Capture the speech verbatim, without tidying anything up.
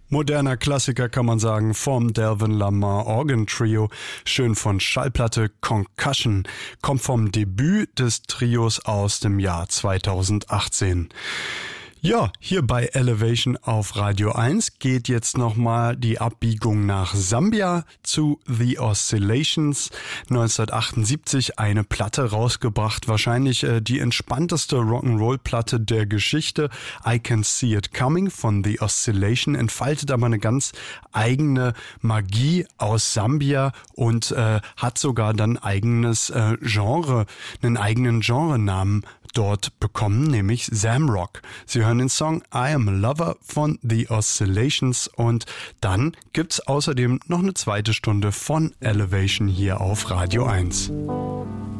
Moderner Klassiker kann man sagen vom Delvin Lamar Organ Trio, schön von Schallplatte Concussion, kommt vom Debüt des Trios aus dem Jahr zweitausendachtzehn. Ja, hier bei Elevation auf Radio eins geht jetzt nochmal die Abbiegung nach Sambia zu The Oscillations. neunzehnhundertachtundsiebzig eine Platte rausgebracht, wahrscheinlich äh, die entspannteste Rock'n'Roll-Platte der Geschichte. I Can See It Coming von The Oscillation entfaltet aber eine ganz eigene Magie aus Sambia und äh, hat sogar dann eigenes äh, Genre, einen eigenen Genrenamen dort bekommen, nämlich Zamrock. Sie hören den Song I Am a Lover von The Oscillations und dann gibt's außerdem noch eine zweite Stunde von Elevation hier auf Radio eins.